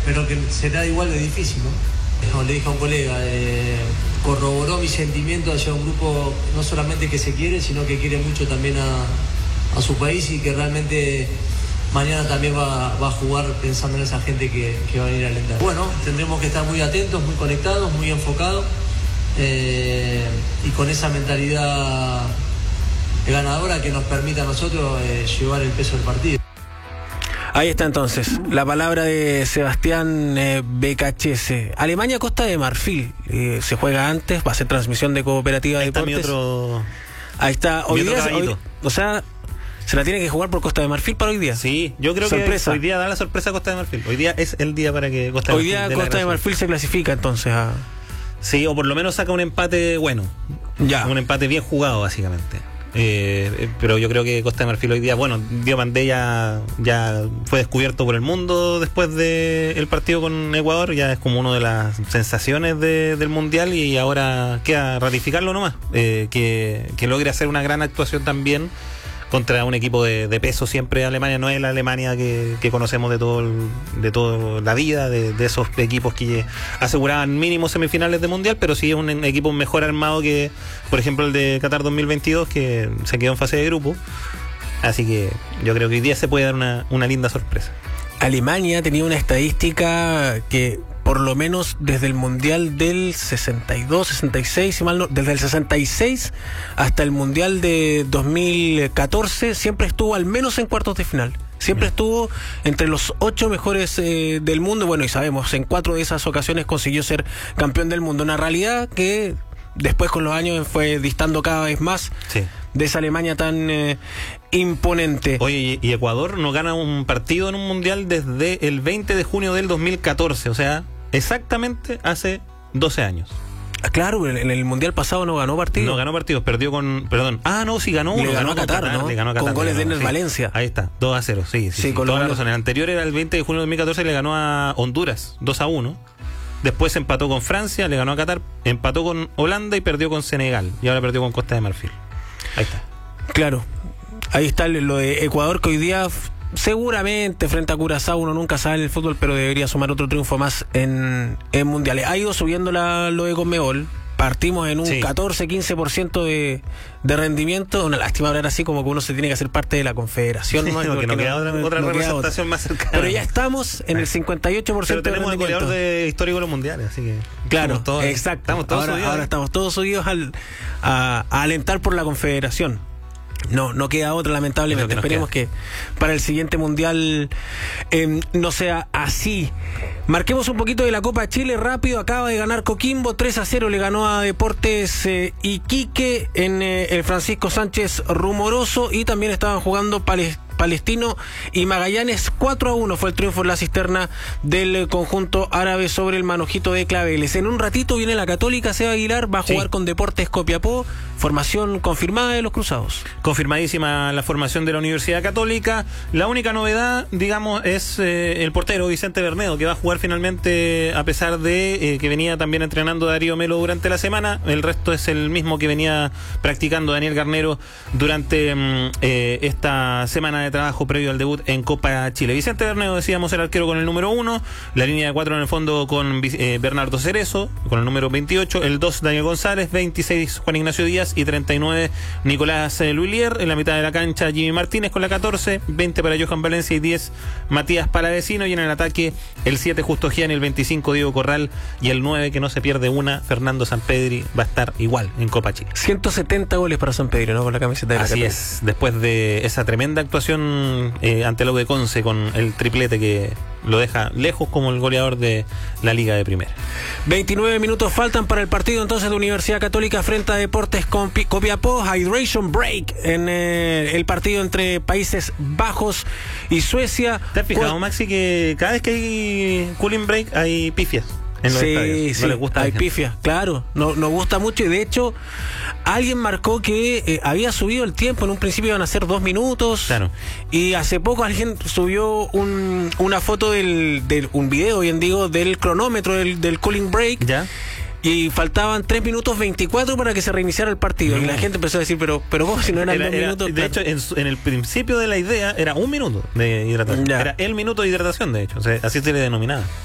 pero que será igual de difícil, ¿no? Como le dije a un colega, corroboró mi sentimiento hacia un grupo no solamente que se quiere, sino que quiere mucho también a su país y que realmente mañana también va a jugar pensando en esa gente que va a venir a alentar. Bueno, tendremos que estar muy atentos, muy conectados, muy enfocados y con esa mentalidad ganadora que nos permita a nosotros llevar el peso del partido. Ahí está entonces la palabra de Sebastián Becachese. Alemania, Costa de Marfil, se juega antes, va a ser transmisión de Cooperativa Ahí Deportes. está mi otro... Ahí está, hoy mi otro día, caballito. o sea, se la tiene que jugar por Costa de Marfil para hoy día. Sí, yo creo sorpresa. que hoy día da la sorpresa a Costa de Marfil. Hoy día es el día para que Costa de Hoy Marfil día Costa de Marfil se clasifica entonces a... Sí, o por lo menos saca un empate bueno. Ya. Un empate bien jugado, básicamente. Pero yo creo que Costa de Marfil hoy día, bueno, Diomandé ya fue descubierto por el mundo después del partido con Ecuador, ya es como una de las sensaciones del Mundial y ahora queda ratificarlo nomás, que logre hacer una gran actuación también contra un equipo de peso. Siempre Alemania no es la Alemania que conocemos de toda la vida, de esos equipos que aseguraban mínimo semifinales de Mundial, pero sí es un equipo mejor armado que, por ejemplo, el de Qatar 2022, que se quedó en fase de grupo. Así que yo creo que hoy día se puede dar una linda sorpresa. Alemania tenía una estadística que por lo menos desde el Mundial del 62, 66, si mal no, desde el 66 hasta el Mundial de 2014 siempre estuvo al menos en cuartos de final. Siempre estuvo entre los 8 mejores del mundo. Bueno, y sabemos, en 4 de esas ocasiones consiguió ser campeón del mundo. Una realidad que después con los años fue distando cada vez más de esa Alemania tan imponente. Oye, y Ecuador no gana un partido en un Mundial desde el 20 de junio del 2014, o sea, exactamente hace 12 años. Claro, en el Mundial pasado no ganó partidos. No ganó partidos, perdió con... Perdón. No, sí ganó uno. Le ganó a Qatar, ¿no? Le ganó a Qatar, con goles de Enes sí. Valencia. Ahí está, 2-0, sí, con toda la razón. El anterior era el 20 de junio de 2014, le ganó a Honduras, 2-1. Después empató con Francia, le ganó a Qatar, empató con Holanda y perdió con Senegal. Y ahora perdió con Costa de Marfil. Ahí está. Claro, ahí está lo de Ecuador, que hoy día seguramente frente a Curazao uno nunca sabe en el fútbol, pero debería sumar otro triunfo más en mundiales. Ha ido subiendo lo de Conmebol. Partimos en un 14-15% de rendimiento. Una lástima hablar así, como que uno se tiene que hacer parte de la confederación, ¿no? Porque no queda otra representación más cercana. Pero ya estamos en el 58% pero tenemos de el goleador de histórico de los mundiales, así que... Claro, todos, exacto. Estamos todos ahora estamos todos subidos a alentar por la confederación. No queda otra, lamentablemente. Esperemos que para el siguiente mundial no sea así. Marquemos un poquito de la Copa Chile rápido. Acaba de ganar Coquimbo 3-0, le ganó a Deportes Iquique en el Francisco Sánchez Rumoroso, y también estaban jugando Palestino y Magallanes. 4-1 fue el triunfo en la cisterna del conjunto árabe sobre el Manojito de Claveles. En un ratito viene la Católica, Seba Aguilar va a jugar con Deportes Copiapó. Formación confirmada de los Cruzados. Confirmadísima la formación de la Universidad Católica. La única novedad, digamos, es el portero Vicente Bernedo, que va a jugar finalmente, a pesar de que venía también entrenando Darío Melo durante la semana. El resto es el mismo que venía practicando Daniel Garnero durante esta semana de trabajo previo al debut en Copa Chile. Vicente Bernedo, decíamos, el arquero con el número 1, la línea de 4 en el fondo con Bernardo Cerezo con el número 28, el 2 Daniel González, 26 Juan Ignacio Díaz y 39 Nicolás Luilier. En la mitad de la cancha Jimmy Martínez con la 14, 20 para Johan Valencia y 10 Matías Palavecino, y en el ataque el 7 Justo Gianni, el 25 Diego Corral y el 9, que no se pierde una, Fernando Sampedri, va a estar igual en Copa Chile. 170 goles para Sampedri, ¿no? Con la camiseta de la Así Católica. es, después de esa tremenda actuación ante el U de Conce con el triplete que lo deja lejos como el goleador de la Liga de Primera. 29 minutos faltan para el partido entonces de Universidad Católica frente a Deportes Copiapó. Hydration break en el partido entre Países Bajos y Suecia. ¿Te has fijado, Maxi, que cada vez que hay cooling break hay pifias en los estadios? No les gusta, hay pifias, claro, nos gusta mucho, y de hecho alguien marcó que había subido el tiempo. En un principio iban a ser 2 minutos, claro, y hace poco alguien subió una foto un video, bien digo, del cronómetro del cooling break, ¿ya? Y faltaban 3 minutos 24 para que se reiniciara el partido. Y la gente empezó a decir, pero ¿cómo si no eran 2 minutos? De hecho, en el principio de la idea era 1 minuto de hidratación. Era el minuto de hidratación, de hecho. O sea, así se le denominaba.